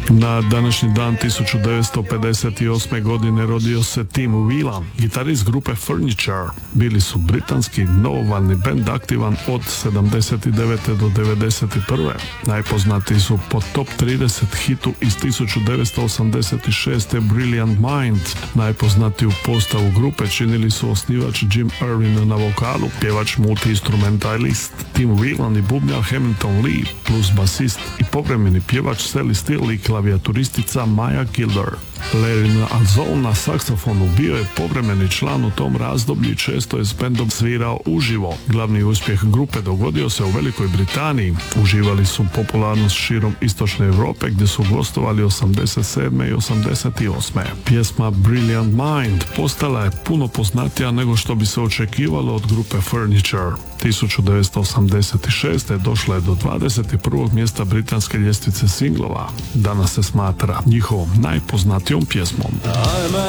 Na današnji dan 1958. godine rodio se Tim Whelan, gitarist grupe Furniture. Bili su britanski novovalni bend aktivan od 79. do 91. Najpoznatiji su po top 30 hitu iz 1986. Brilliant Mind. Najpoznatiju postavu grupe činili su osnivač Jim Erwin na vokalu, pjevač multi-instrumentalist Tim Whelan i bubnjar Hamilton Lee, plus basist i povremeni pjevač Sally Steele i klavijaturistica Maya Gilder. Larry Alzon na saksofonu bio je povremeni član u tom razdoblju i često je s bendom svirao uživo. Glavni uspjeh grupe dogodio se u Velikoj Britaniji. Uživali su popularnost širom istočne Europe gdje su gostovali 87. i 88. Pjesma Brilliant Mind postala je puno poznatija nego što bi se očekivalo od grupe Furniture. 1986. došla je do 21. mjesta britanske ljestvice singlova. Danas se smatra njihovom najpoznatijom pjesmom.